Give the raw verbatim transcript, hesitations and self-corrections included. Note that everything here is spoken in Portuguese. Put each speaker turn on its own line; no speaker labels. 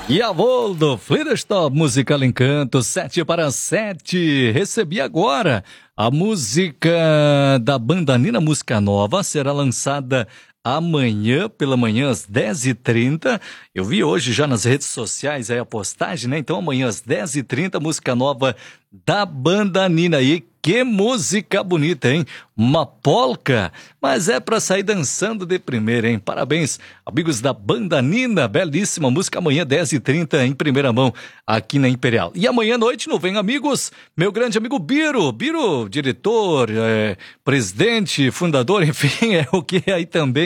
E a Voldo, Flitterstop, Musical Encanto, sete para sete. Recebi agora a música da banda Nina, música nova, será lançada amanhã, pela manhã, às dez e trinta. Eu vi hoje já nas redes sociais aí a postagem, né? Então amanhã às dez e trinta, música nova da banda Nina aí. Que música bonita, hein? Uma polca, mas é pra sair dançando de primeira, hein? Parabéns, amigos da banda Nina, belíssima música, amanhã dez e trinta, em primeira mão, aqui na Imperial. E amanhã à noite, não vem, amigos, meu grande amigo Biro, Biro, diretor, é, presidente, fundador, enfim, é o que aí também.